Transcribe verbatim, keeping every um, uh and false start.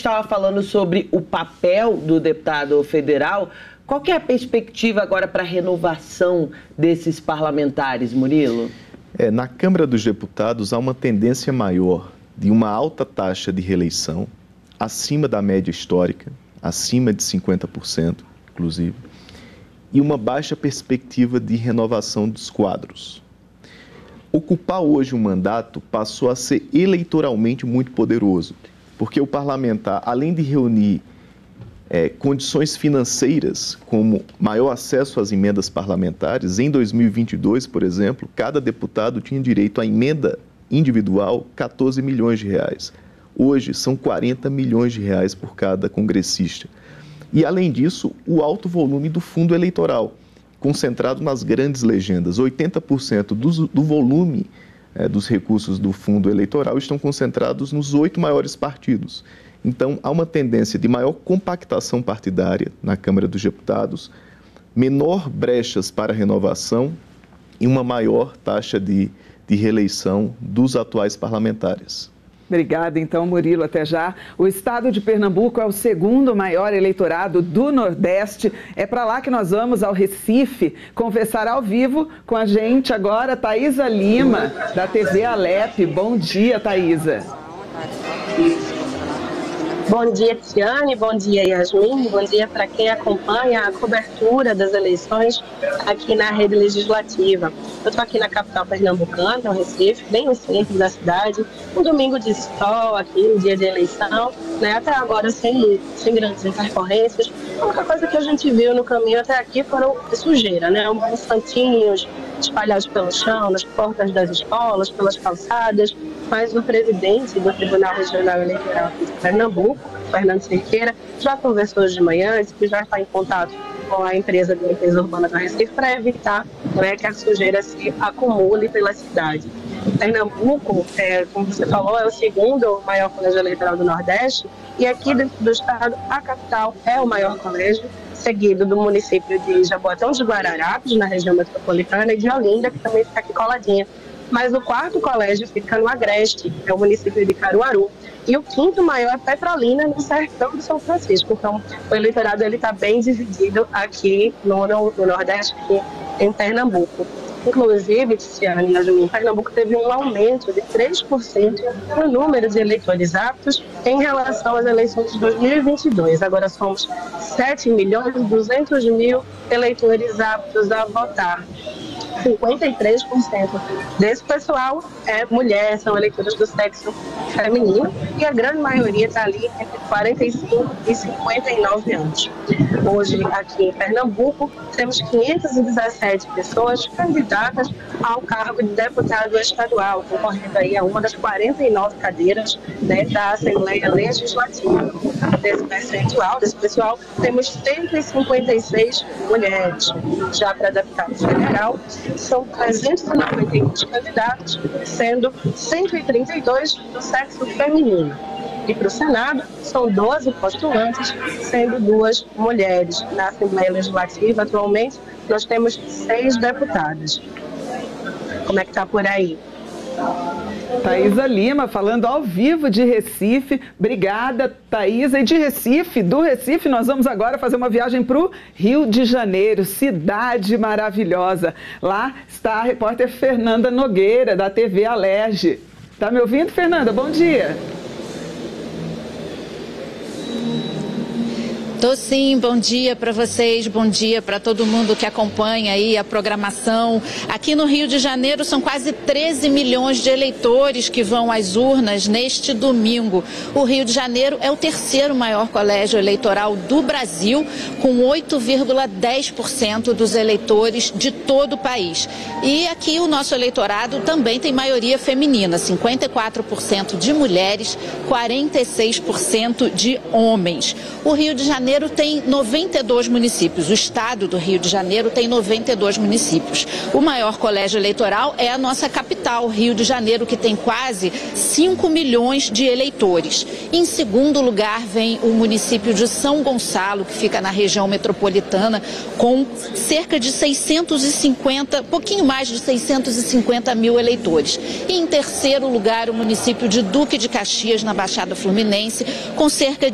estava falando sobre o papel do deputado federal. Qual que é a perspectiva agora para a renovação desses parlamentares, Murilo? É, na Câmara dos Deputados há uma tendência maior de uma alta taxa de reeleição, acima da média histórica, acima de cinquenta por cento, inclusive, e uma baixa perspectiva de renovação dos quadros. Ocupar hoje um mandato passou a ser eleitoralmente muito poderoso, porque o parlamentar, além de reunir é, condições financeiras, como maior acesso às emendas parlamentares, em dois mil e vinte e dois, por exemplo, cada deputado tinha direito à emenda individual, quatorze milhões de reais. Hoje, são quarenta milhões de reais por cada congressista. E, além disso, o alto volume do fundo eleitoral, concentrado nas grandes legendas. oitenta por cento do, do volume é, dos recursos do fundo eleitoral estão concentrados nos oito maiores partidos. Então, há uma tendência de maior compactação partidária na Câmara dos Deputados, menor brechas para renovação e uma maior taxa de, de reeleição dos atuais parlamentares. Obrigada, então, Murilo. Até já. O estado de Pernambuco é o segundo maior eleitorado do Nordeste. É para lá que nós vamos, ao Recife, conversar ao vivo com a gente agora, Thaisa Lima, da T V Alep. Bom dia, Thaisa. Bom dia, Tiane, bom dia, Yasmin, bom dia para quem acompanha a cobertura das eleições aqui na rede legislativa. Eu estou aqui na capital pernambucana, no Recife, bem no centro da cidade, um domingo de sol aqui, um dia de eleição, né? Até agora sem, sem grandes intercorrências. A única coisa que a gente viu no caminho até aqui foram sujeira, né? Alguns santinhos espalhados pelo chão, nas portas das escolas, pelas calçadas, mas o presidente do Tribunal Regional Eleitoral de Pernambuco, Fernando Cerqueira, já conversou hoje de manhã, disse que já está em contato com a empresa da limpeza urbana do Recife para evitar, né, que a sujeira se acumule pela cidade. Pernambuco, é, como você falou, é o segundo maior colégio eleitoral do Nordeste, e aqui dentro do estado, a capital é o maior colégio, seguido do município de Jaboatão de Guararapes, na região metropolitana, e de Olinda, que também fica aqui coladinha. Mas o quarto colégio fica no Agreste, que é o município de Caruaru, e o quinto maior é Petrolina, no sertão de São Francisco. Então, o eleitorado está bem dividido aqui no, no, no Nordeste, aqui em Pernambuco. Inclusive, Tiziane e Yasmin, Pernambuco teve um aumento de três por cento no número de eleitores aptos em relação às eleições de dois mil e vinte e dois. Agora somos sete milhões e duzentos mil eleitores aptos a votar. cinquenta e três por cento desse pessoal é mulher, são eleitores do sexo feminino, e a grande maioria está ali entre quarenta e cinco e cinquenta e nove anos. Hoje, aqui em Pernambuco, temos quinhentas e dezessete pessoas candidatas ao cargo de deputado estadual, concorrendo aí a uma das quarenta e nove cadeiras, né, da Assembleia Legislativa. Desse percentual, desse pessoal, temos cento e cinquenta e seis mulheres. Já para deputado federal, são trezentos e noventa e um candidatos, sendo cento e trinta e dois do sexo feminino. E para o Senado, são doze postulantes, sendo duas mulheres. Na Assembleia Legislativa, atualmente, nós temos seis deputadas. Como é que está por aí? Thaisa Lima, falando ao vivo de Recife. Obrigada, Thaisa. E de Recife, do Recife, nós vamos agora fazer uma viagem para o Rio de Janeiro, cidade maravilhosa. Lá está a repórter Fernanda Nogueira, da T V Alerj. Está me ouvindo, Fernanda? Bom dia. Tô sim, bom dia para vocês, bom dia para todo mundo que acompanha aí a programação. Aqui no Rio de Janeiro são quase treze milhões de eleitores que vão às urnas neste domingo. O Rio de Janeiro é o terceiro maior colégio eleitoral do Brasil, com oito vírgula dez por cento dos eleitores de todo o país. E aqui o nosso eleitorado também tem maioria feminina, cinquenta e quatro por cento de mulheres, quarenta e seis por cento de homens. O Rio de Janeiro tem noventa e dois municípios, o estado do Rio de Janeiro tem noventa e dois municípios. O maior colégio eleitoral é a nossa capital, Rio de Janeiro, que tem quase cinco milhões de eleitores. Em segundo lugar vem o município de São Gonçalo, que fica na região metropolitana, com cerca de seiscentos e cinquenta, pouquinho mais de seiscentos e cinquenta mil eleitores. E em terceiro lugar, o município de Duque de Caxias, na Baixada Fluminense, com cerca de